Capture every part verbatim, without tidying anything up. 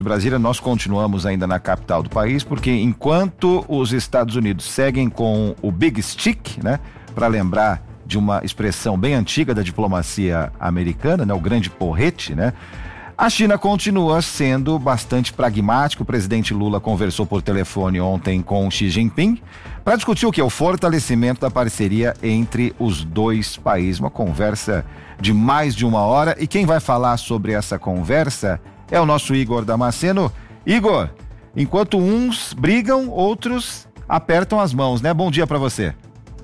Brasília, nós continuamos ainda na capital do país, porque enquanto os Estados Unidos seguem com o Big Stick, né, para lembrar de uma expressão bem antiga da diplomacia americana, né, o grande porrete, né, a China continua sendo bastante pragmática. O presidente Lula conversou por telefone ontem com Xi Jinping para discutir o que? O fortalecimento da parceria entre os dois países. Uma conversa de mais de uma hora, e quem vai falar sobre essa conversa é o nosso Igor Damasceno. Igor, enquanto uns brigam, outros apertam as mãos, né? Bom dia para você.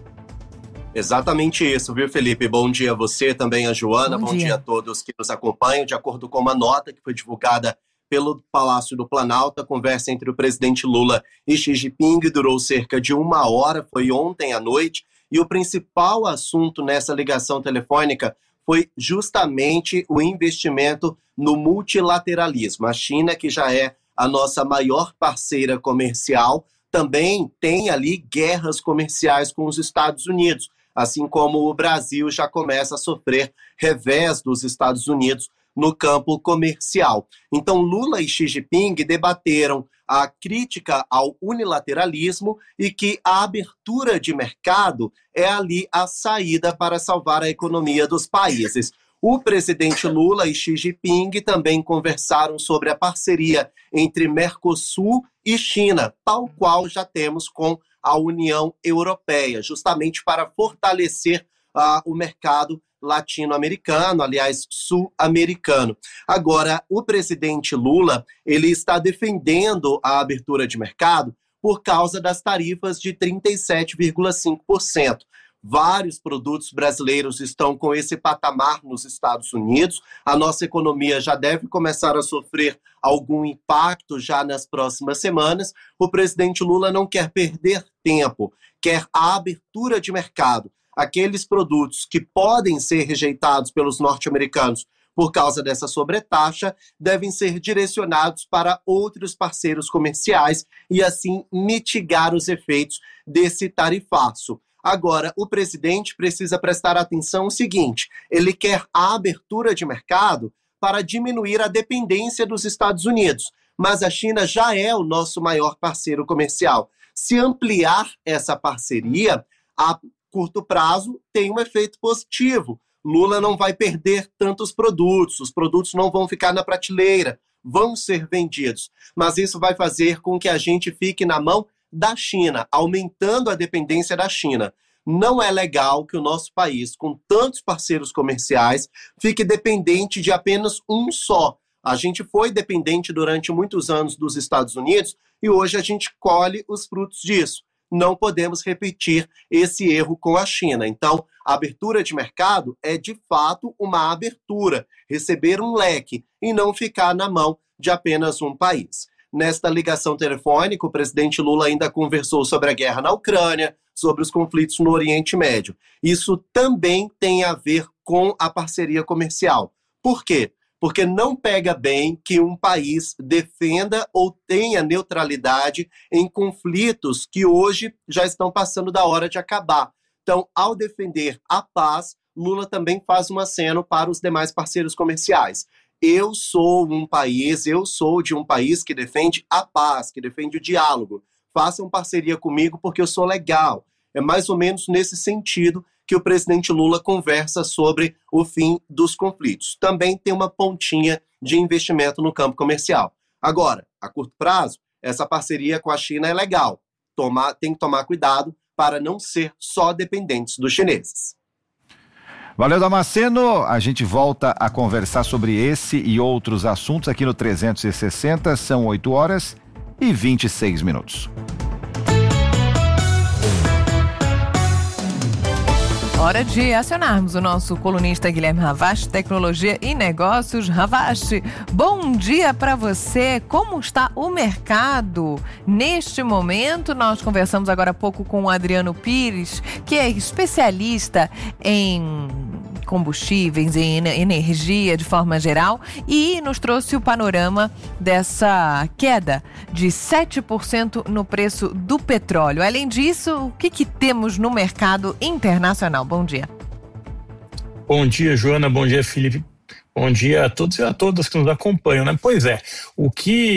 Exatamente isso, viu, Felipe? Bom dia a você, também a Joana, bom, bom dia. dia a todos que nos acompanham. De acordo com uma nota que foi divulgada pelo Palácio do Planalto, a conversa entre o presidente Lula e Xi Jinping durou cerca de uma hora, foi ontem à noite, e o principal assunto nessa ligação telefônica foi justamente o investimento no multilateralismo. A China, que já é a nossa maior parceira comercial, também tem ali guerras comerciais com os Estados Unidos, assim como o Brasil já começa a sofrer revés dos Estados Unidos no campo comercial. Então, Lula e Xi Jinping debateram a crítica ao unilateralismo e que a abertura de mercado é ali a saída para salvar a economia dos países. O presidente Lula e Xi Jinping também conversaram sobre a parceria entre Mercosul e China, tal qual já temos com a União Europeia, justamente para fortalecer uh, o mercado latino-americano, aliás, sul-americano. Agora, o presidente Lula, ele está defendendo a abertura de mercado por causa das tarifas de trinta e sete vírgula cinco por cento. Vários produtos brasileiros estão com esse patamar nos Estados Unidos. A nossa economia já deve começar a sofrer algum impacto já nas próximas semanas. O presidente Lula não quer perder tempo, quer a abertura de mercado. Aqueles produtos que podem ser rejeitados pelos norte-americanos por causa dessa sobretaxa devem ser direcionados para outros parceiros comerciais e assim mitigar os efeitos desse tarifaço. Agora, o presidente precisa prestar atenção no seguinte: ele quer a abertura de mercado para diminuir a dependência dos Estados Unidos, mas a China já é o nosso maior parceiro comercial. Se ampliar essa parceria, a curto prazo tem um efeito positivo. Lula não vai perder tantos produtos, os produtos não vão ficar na prateleira, vão ser vendidos. Mas isso vai fazer com que a gente fique na mão da China, aumentando a dependência da China. Não é legal que o nosso país, com tantos parceiros comerciais, fique dependente de apenas um só. A gente foi dependente durante muitos anos dos Estados Unidos e hoje a gente colhe os frutos disso. Não podemos repetir esse erro com a China. Então, a abertura de mercado é, de fato, uma abertura, receber um leque e não ficar na mão de apenas um país. Nesta ligação telefônica, o presidente Lula ainda conversou sobre a guerra na Ucrânia, sobre os conflitos no Oriente Médio. Isso também tem a ver com a parceria comercial. Por quê? Porque não pega bem que um país defenda ou tenha neutralidade em conflitos que hoje já estão passando da hora de acabar. Então, ao defender a paz, Lula também faz um aceno para os demais parceiros comerciais. Eu sou um país, eu sou de um país que defende a paz, que defende o diálogo. Façam parceria comigo porque eu sou legal. É mais ou menos nesse sentido que o presidente Lula conversa sobre o fim dos conflitos. Também tem uma pontinha de investimento no campo comercial. Agora, a curto prazo, essa parceria com a China é legal. Tomar, tem que tomar cuidado para não ser só dependentes dos chineses. Valeu, Damasceno. A gente volta a conversar sobre esse e outros assuntos aqui no trezentos e sessenta. São oito horas e vinte e seis minutos. Hora de acionarmos o nosso colunista Guilherme Ravache, Tecnologia e Negócios. Ravache, bom dia para você. Como está o mercado neste momento? Nós conversamos agora há pouco com o Adriano Pires, que é especialista em combustíveis, em energia de forma geral, e nos trouxe o panorama dessa queda de sete por cento no preço do petróleo. Além disso, o que, que temos no mercado internacional? Bom dia. Bom dia, Joana. Bom dia, Felipe. Bom dia a todos e a todas que nos acompanham, né? Pois é, o que